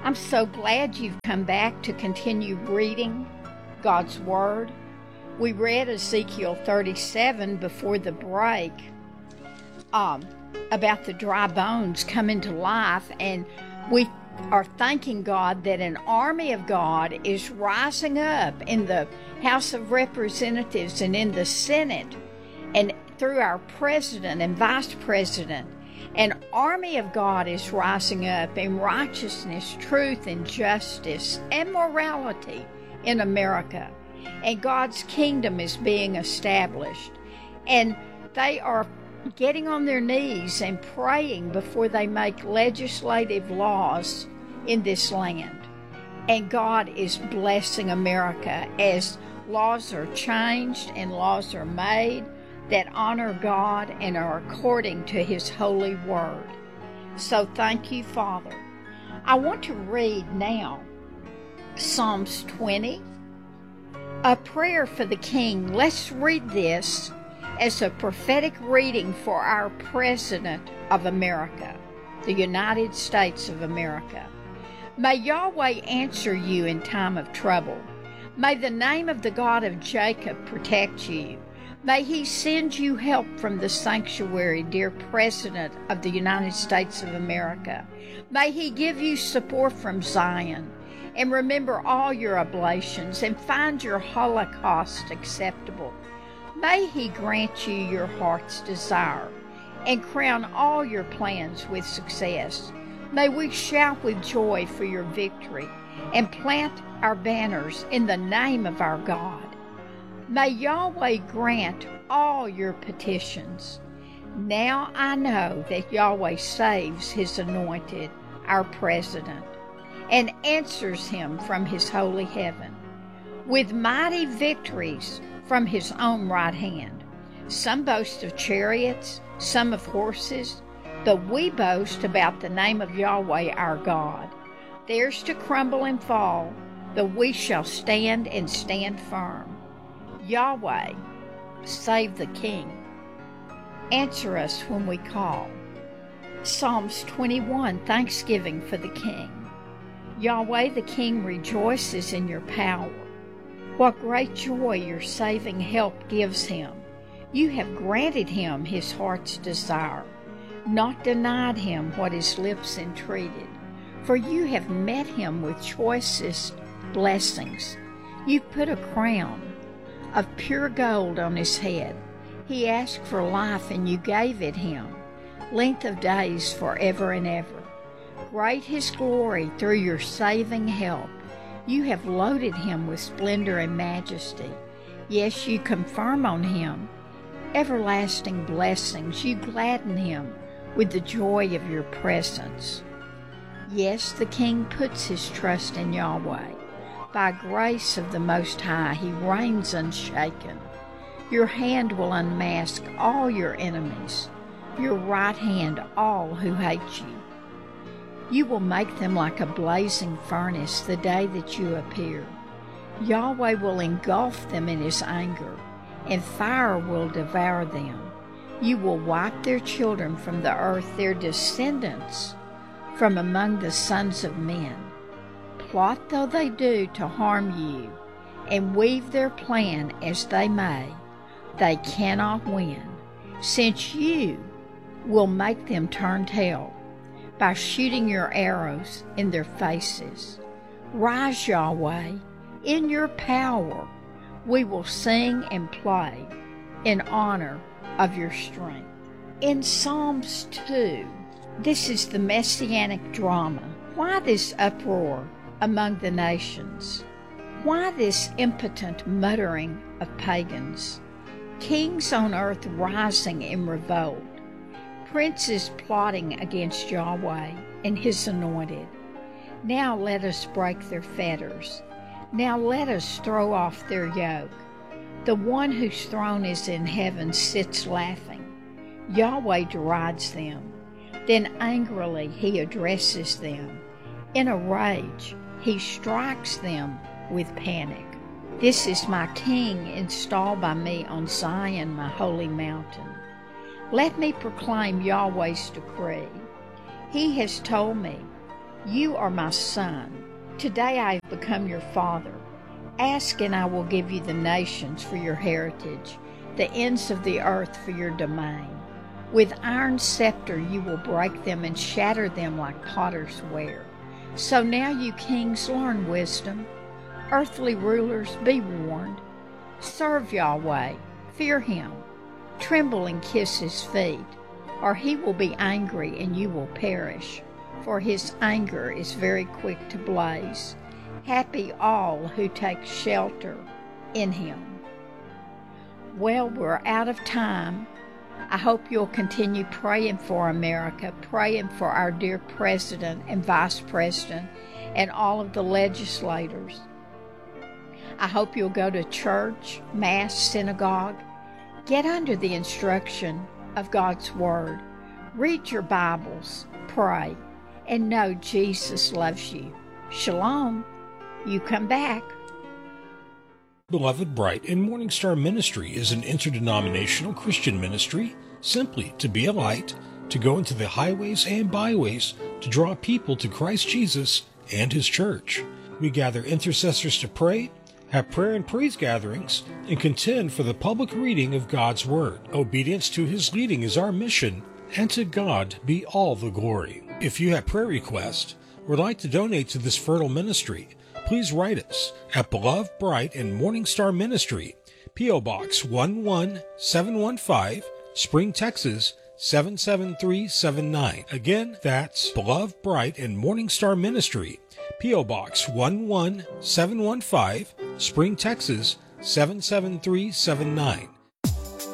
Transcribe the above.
I'm so glad you've come back to continue reading God's Word. We read Ezekiel 37 before the break about the dry bones coming to life, and we are thanking God that an army of God is rising up in the House of Representatives and in the Senate and through our president and vice president. An army of God is rising up in righteousness, truth, and justice and morality in America. And God's kingdom is being established. And they are getting on their knees and praying before they make legislative laws in this land. And God is blessing America as laws are changed and laws are made that honor God and are according to His holy word. So thank you, Father. I want to read now Psalms 20, a prayer for the king. Let's read this as a prophetic reading for our President of America, the United States of America. May Yahweh answer you in time of trouble. May the name of the God of Jacob protect you. May He send you help from the sanctuary, dear President of the United States of America. May He give you support from Zion, and remember all your oblations, and find your holocaust acceptable. May He grant you your heart's desire, and crown all your plans with success. May we shout with joy for your victory, and plant our banners in the name of our God. May Yahweh grant all your petitions. Now I know that Yahweh saves His anointed, our President, and answers him from His holy heaven with mighty victories from His own right hand. Some boast of chariots, some of horses, but we boast about the name of Yahweh our God. Theirs to crumble and fall, but we shall stand and stand firm. Yahweh, save the King. Answer us when we call. Psalms 21, Thanksgiving for the King. Yahweh the King rejoices in your power. What great joy your saving help gives him. You have granted him his heart's desire, not denied him what his lips entreated. For you have met him with choicest blessings. You put a crown of pure gold on his head. He asked for life, and you gave it him, length of days forever and ever. Great His glory through your saving help. You have loaded him with splendor and majesty. Yes, you confirm on him everlasting blessings. You gladden him with the joy of your presence. Yes, the king puts his trust in Yahweh. By grace of the Most High, he reigns unshaken. Your hand will unmask all your enemies, your right hand all who hate you. You will make them like a blazing furnace the day that you appear. Yahweh will engulf them in His anger, and fire will devour them. You will wipe their children from the earth, their descendants from among the sons of men. Plot though they do to harm you, and weave their plan as they may, they cannot win, since you will make them turn tail by shooting your arrows in their faces. Rise, Yahweh, in your power. We will sing and play in honor of your strength. In Psalms 2, this is the messianic drama. Why this uproar among the nations? Why this impotent muttering of pagans? Kings on earth rising in revolt, princes plotting against Yahweh and His anointed. Now let us break their fetters. Now let us throw off their yoke. The one whose throne is in heaven sits laughing. Yahweh derides them. Then angrily He addresses them. In a rage, He strikes them with panic. This is my king installed by me on Zion, my holy mountain. Let me proclaim Yahweh's decree. He has told me, You are my son. Today I have become your father. Ask and I will give you the nations for your heritage, the ends of the earth for your domain. With iron scepter you will break them and shatter them like potter's ware. So now you kings learn wisdom. Earthly rulers, be warned. Serve Yahweh, fear him, tremble and kiss his feet, or he will be angry and you will perish, for his anger is very quick to blaze. Happy all who take shelter in him. Well, we're out of time. I hope you'll continue praying for America, praying for our dear President and Vice President and all of the legislators. I hope you'll go to church, mass, synagogue. Get under the instruction of God's Word. Read your Bibles, pray, and know Jesus loves you. Shalom. You come back. Beloved Bright and Morning Star Ministry is an interdenominational Christian ministry, simply to be a light, to go into the highways and byways, to draw people to Christ Jesus and His church. We gather intercessors to pray, have prayer and praise gatherings, and contend for the public reading of God's Word. Obedience to His leading is our mission, and to God be all the glory. If you have prayer requests or would like to donate to this fertile ministry, please write us at Beloved Bright and Morning Star Ministry, P.O. Box 11715, Spring, Texas 77379. Again, that's Beloved Bright and Morning Star Ministry, P.O. Box 11715, Spring, Texas 77379.